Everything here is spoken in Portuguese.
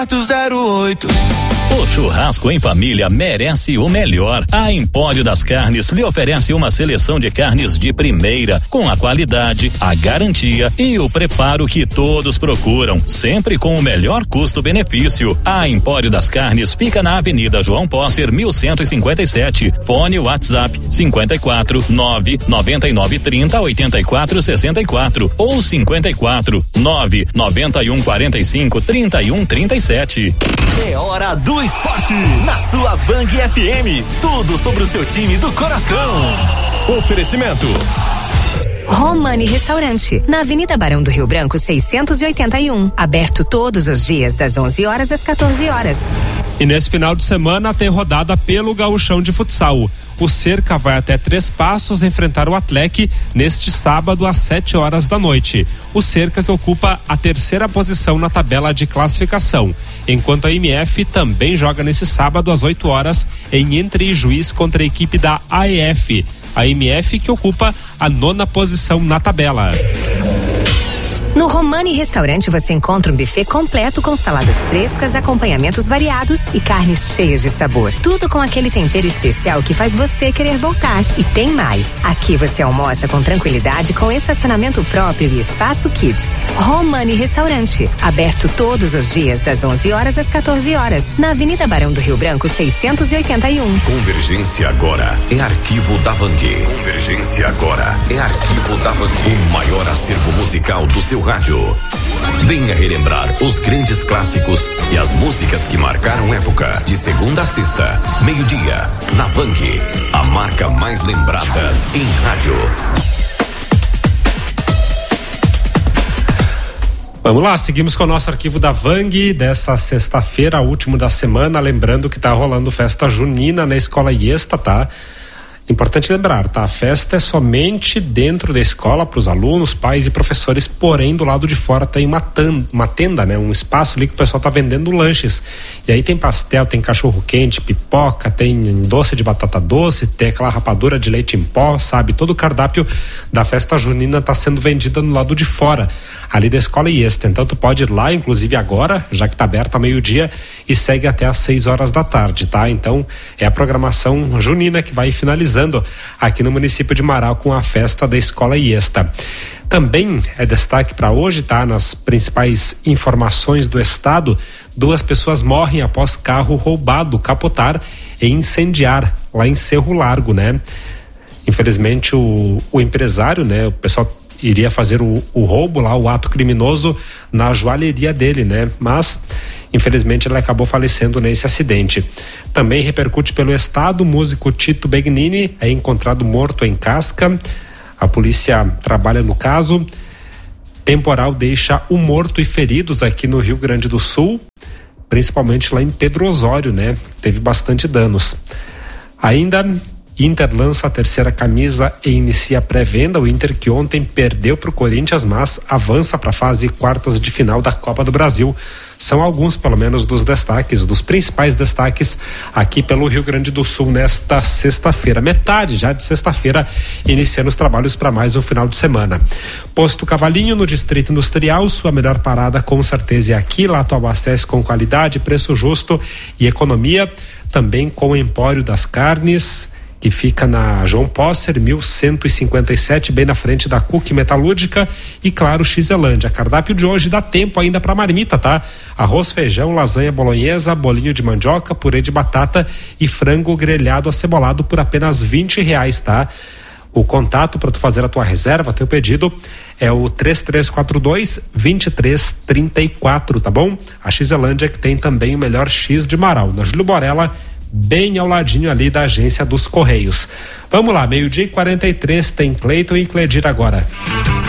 08. O churrasco em família merece o melhor. A Empório das Carnes lhe oferece uma seleção de carnes de primeira, com a qualidade, a garantia e o preparo que todos procuram, sempre com o melhor custo-benefício. A Empório das Carnes fica na Avenida João Posser, 1157. Fone WhatsApp 54 999 30 84 64 ou 54 991 45 31 37. É hora do esporte na sua Vang FM. Tudo sobre o seu time do coração. Oferecimento Romani Restaurante, na Avenida Barão do Rio Branco 681, aberto todos os dias das 11 horas às 14 horas. E nesse final de semana tem rodada pelo Gauchão de Futsal. O Cerca vai até Três Passos enfrentar o Atlético neste sábado às 7 horas da noite. O Cerca que ocupa a terceira posição na tabela de classificação. Enquanto a MF também joga nesse sábado às 8 horas em Entre Juiz contra a equipe da AEF. A MF que ocupa a 9ª posição na tabela. No Romani Restaurante você encontra um buffet completo com saladas frescas, acompanhamentos variados e carnes cheias de sabor. Tudo com aquele tempero especial que faz você querer voltar. E tem mais. Aqui você almoça com tranquilidade, com estacionamento próprio e espaço kids. Romani Restaurante, aberto todos os dias das 11 horas às 14 horas, na Avenida Barão do Rio Branco 681. Convergência agora é Arquivo da Vang. Convergência agora é Arquivo da Vang. O maior acervo musical do seu rádio. Venha relembrar os grandes clássicos e as músicas que marcaram época. De segunda a sexta, meio-dia, na Vang, a marca mais lembrada em rádio. Vamos lá, seguimos com o nosso arquivo da Vang dessa sexta-feira, último da semana. Lembrando que tá rolando festa junina na Escola Iesta, tá? Importante lembrar, tá? A festa é somente dentro da escola para os alunos, pais e professores, porém do lado de fora tem uma tenda, né? Um espaço ali que o pessoal tá vendendo lanches. E aí tem pastel, tem cachorro quente, pipoca, tem doce de batata doce, tem aquela rapadura de leite em pó, sabe? Todo o cardápio da festa junina tá sendo vendida no lado de fora, ali da Escola Iesta. Então tu pode ir lá, inclusive agora, já que tá aberta a meio-dia, e segue até às 6 horas da tarde, tá? Então é a programação junina que vai finalizando aqui no município de Marau com a festa da Escola Iesta. Também é destaque para hoje, tá? Nas principais informações do estado, 2 pessoas morrem após carro roubado capotar e incendiar lá em Cerro Largo, né? Infelizmente o empresário, né? O pessoal iria fazer o roubo lá, o ato criminoso na joalheria dele, né? Mas infelizmente ele acabou falecendo nesse acidente. Também repercute pelo estado, o músico Tito Begnini é encontrado morto em Casca. A polícia trabalha no caso. Temporal deixa um morto e feridos aqui no Rio Grande do Sul, principalmente lá em Pedro Osório, né? Teve bastante danos. Ainda Inter lança a terceira camisa e inicia a pré-venda. O Inter que ontem perdeu para o Corinthians, mas avança para a fase quartas de final da Copa do Brasil. São alguns, pelo menos, dos destaques, dos principais destaques aqui pelo Rio Grande do Sul nesta sexta-feira. Metade já de sexta-feira, iniciando os trabalhos para mais um final de semana. Posto Cavalinho, no Distrito Industrial, sua melhor parada com certeza é aqui. Lá tu abastece com qualidade, preço justo e economia. Também com o Empório das Carnes, que fica na João Posser, 1157, bem na frente da Cook Metalúrgica, e claro, Xelândia. Cardápio de hoje dá tempo ainda para marmita, tá? Arroz, feijão, lasanha bolonhesa, bolinho de mandioca, purê de batata e frango grelhado acebolado por apenas R$20, tá? O contato para tu fazer a tua reserva, teu pedido é o 3342-2334, tá bom? A Xelândia que tem também o melhor X de Marau, na Júlio Borella, bem ao ladinho ali da agência dos Correios. Vamos lá, 12:43, tem Cleiton e Cledir agora.